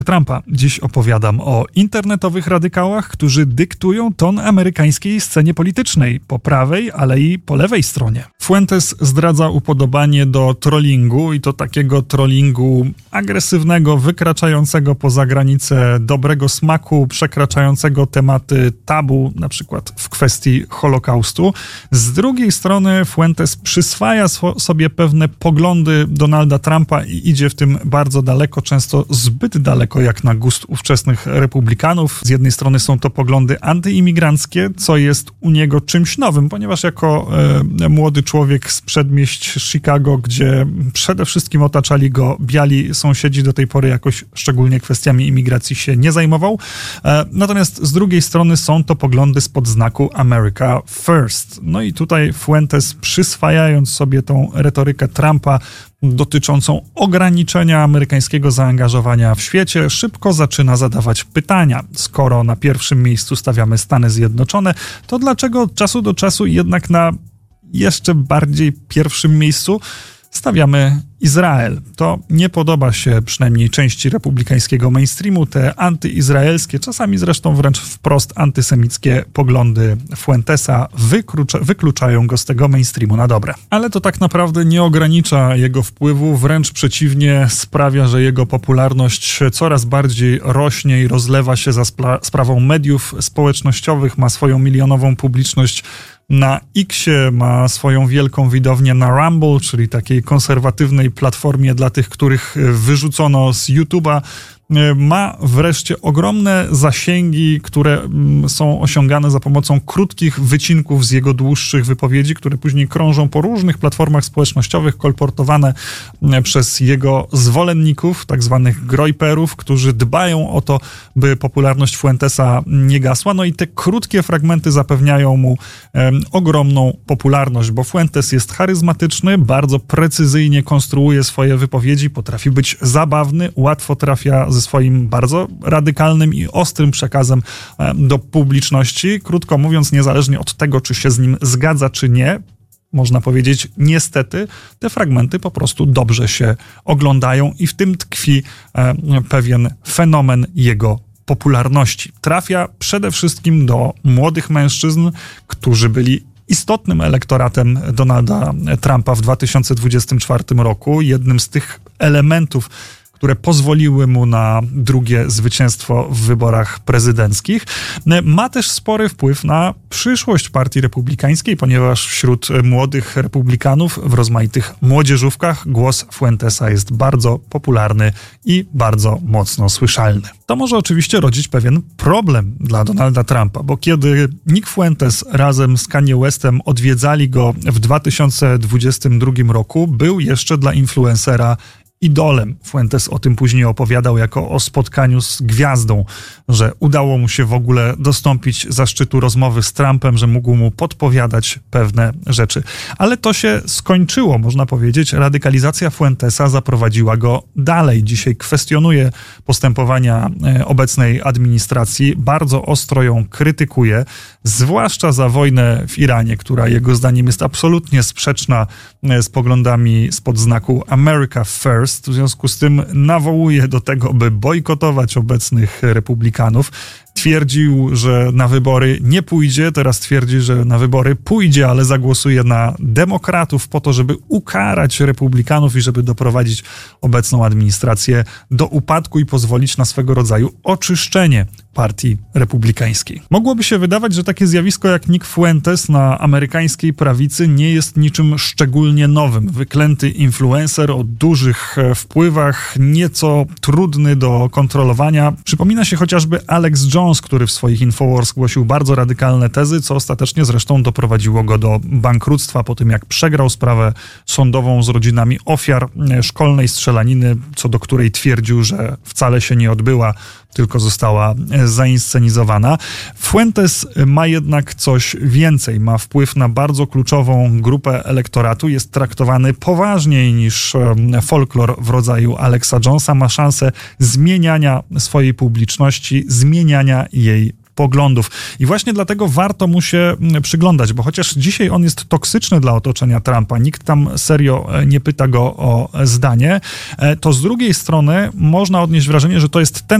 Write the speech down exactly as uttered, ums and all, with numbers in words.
Trumpa. Dziś opowiadam o internetowych radykałach, którzy dyktują ton amerykańskiej scenie politycznej, po prawej, ale i po lewej stronie. Fuentes zdradza upodobanie do trollingu i to takiego trollingu agresywnego, wykraczającego poza granice dobrego smaku, przekraczającego tematy tabu, na przykład w kwestii Holokaustu. Z drugiej strony Fuentes przyswaja swo- sobie pewne poglądy Donalda Trumpa i idzie w tym bardzo daleko, często zbyt daleko jak na gust ówczesnych republikanów. Z jednej strony są to poglądy antyimigranckie, co jest u niego czymś nowym, ponieważ jako e, młody człowiek z przedmieść Chicago, gdzie przede wszystkim otaczali go biali sąsiedzi, do tej pory jakoś szczególnie kwestiami imigracji się nie zajmował. E, natomiast z drugiej strony są to poglądy spod znaku America First. No i tutaj Fuentes, przyswajając sobie tą retorykę Trumpa dotyczącą ograniczenia amerykańskiego zaangażowania w świecie, szybko zaczyna zadawać pytania. Skoro na pierwszym miejscu stawiamy Stany Zjednoczone, to dlaczego od czasu do czasu jednak na jeszcze bardziej pierwszym miejscu stawiamy Izrael? To nie podoba się przynajmniej części republikańskiego mainstreamu. Te antyizraelskie, czasami zresztą wręcz wprost antysemickie poglądy Fuentesa wyklucza, wykluczają go z tego mainstreamu na dobre. Ale to tak naprawdę nie ogranicza jego wpływu, wręcz przeciwnie, sprawia, że jego popularność coraz bardziej rośnie i rozlewa się za spra- sprawą mediów społecznościowych, ma swoją milionową publiczność na Xie, ma swoją wielką widownię na Rumble, czyli takiej konserwatywnej platformie dla tych, których wyrzucono z YouTube'a. Ma wreszcie ogromne zasięgi, które są osiągane za pomocą krótkich wycinków z jego dłuższych wypowiedzi, które później krążą po różnych platformach społecznościowych, kolportowane przez jego zwolenników, tak zwanych grojperów, którzy dbają o to, by popularność Fuentesa nie gasła. No i te krótkie fragmenty zapewniają mu um, ogromną popularność, bo Fuentes jest charyzmatyczny, bardzo precyzyjnie konstruuje swoje wypowiedzi, potrafi być zabawny, łatwo trafia ze swoim bardzo radykalnym i ostrym przekazem do publiczności. Krótko mówiąc, niezależnie od tego, czy się z nim zgadza, czy nie, można powiedzieć, niestety, te fragmenty po prostu dobrze się oglądają i w tym tkwi e, pewien fenomen jego popularności. Trafia przede wszystkim do młodych mężczyzn, którzy byli istotnym elektoratem Donalda Trumpa w dwa tysiące dwudziestym czwartym roku. Jednym z tych elementów, które pozwoliły mu na drugie zwycięstwo w wyborach prezydenckich. Ma też spory wpływ na przyszłość partii republikańskiej, ponieważ wśród młodych republikanów w rozmaitych młodzieżówkach głos Fuentesa jest bardzo popularny i bardzo mocno słyszalny. To może oczywiście rodzić pewien problem dla Donalda Trumpa, bo kiedy Nick Fuentes razem z Kanye Westem odwiedzali go w dwa tysiące dwudziestym drugim roku, był jeszcze dla influencera idolem. Fuentes o tym później opowiadał jako o spotkaniu z gwiazdą, że udało mu się w ogóle dostąpić zaszczytu rozmowy z Trumpem, że mógł mu podpowiadać pewne rzeczy. Ale to się skończyło, można powiedzieć. Radykalizacja Fuentesa zaprowadziła go dalej. Dzisiaj kwestionuje postępowania obecnej administracji, bardzo ostro ją krytykuje, zwłaszcza za wojnę w Iranie, która jego zdaniem jest absolutnie sprzeczna z poglądami spod znaku America First. W związku z tym nawołuje do tego, by bojkotować obecnych republikanów. Twierdził, że na wybory nie pójdzie, teraz twierdzi, że na wybory pójdzie, ale zagłosuje na demokratów po to, żeby ukarać republikanów i żeby doprowadzić obecną administrację do upadku i pozwolić na swego rodzaju oczyszczenie partii republikańskiej. Mogłoby się wydawać, że takie zjawisko jak Nick Fuentes na amerykańskiej prawicy nie jest niczym szczególnie nowym. Wyklęty influencer o dużych wpływach, nieco trudny do kontrolowania. Przypomina się chociażby Alex Jones, który w swoich Infowars głosił bardzo radykalne tezy, co ostatecznie zresztą doprowadziło go do bankructwa po tym, jak przegrał sprawę sądową z rodzinami ofiar szkolnej strzelaniny, co do której twierdził, że wcale się nie odbyła, tylko została zainscenizowana. Fuentes ma jednak coś więcej. Ma wpływ na bardzo kluczową grupę elektoratu. Jest traktowany poważniej niż folklor w rodzaju Alexa Jonesa. Ma szansę zmieniania swojej publiczności, zmieniania jej poglądów. I właśnie dlatego warto mu się przyglądać, bo chociaż dzisiaj on jest toksyczny dla otoczenia Trumpa, nikt tam serio nie pyta go o zdanie, to z drugiej strony można odnieść wrażenie, że to jest ten